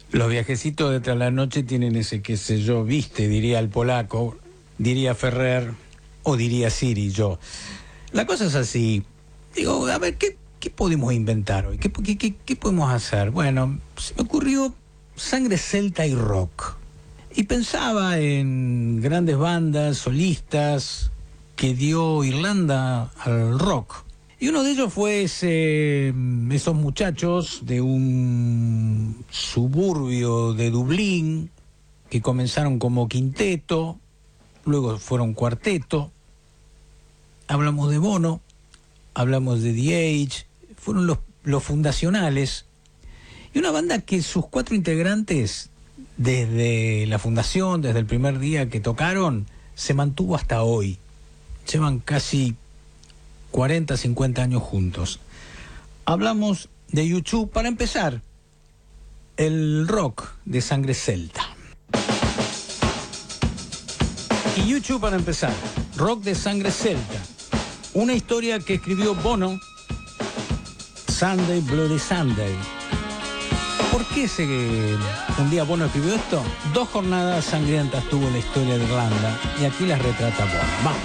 Los viajecitos de tras la noche tienen ese qué sé yo, viste, diría el polaco, diría Ferrer o diría Siri yo. La cosa es así. Digo, a ver, ¿qué podemos inventar hoy? ¿Qué podemos hacer? Bueno, se me ocurrió sangre celta y rock. Y pensaba en grandes bandas, solistas, que dio Irlanda al rock. Y uno de ellos fue esos muchachos de un suburbio de Dublín, que comenzaron como quinteto, luego fueron cuarteto. Hablamos de Bono, hablamos de The Age, fueron los fundacionales. Y una banda que sus 4 integrantes, desde la fundación, desde el primer día que tocaron, se mantuvo hasta hoy. Llevan casi 40, 50 años juntos. Hablamos de YouTube para empezar, el rock de sangre celta. Y YouTube para empezar, rock de sangre celta. Una historia que escribió Bono, Sunday Bloody Sunday. ¿Por qué un día Bono escribió esto? 2 jornadas sangrientas tuvo la historia de Irlanda y aquí las retrata Bono. Vamos.